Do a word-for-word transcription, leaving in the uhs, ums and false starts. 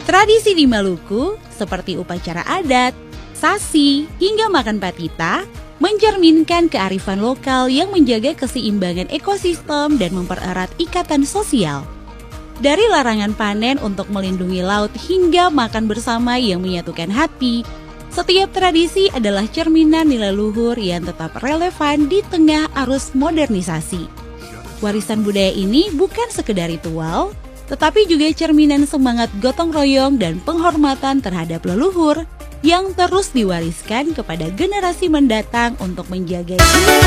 Tradisi di Maluku, seperti upacara adat, sasi, hingga makan patita, mencerminkan kearifan lokal yang menjaga keseimbangan ekosistem dan mempererat ikatan sosial. Dari larangan panen untuk melindungi laut hingga makan bersama yang menyatukan hati, setiap tradisi adalah cerminan nilai luhur yang tetap relevan di tengah arus modernisasi. Warisan budaya ini bukan sekedar ritual, tetapi juga cerminan semangat gotong royong dan penghormatan terhadap leluhur yang terus diwariskan kepada generasi mendatang untuk menjaga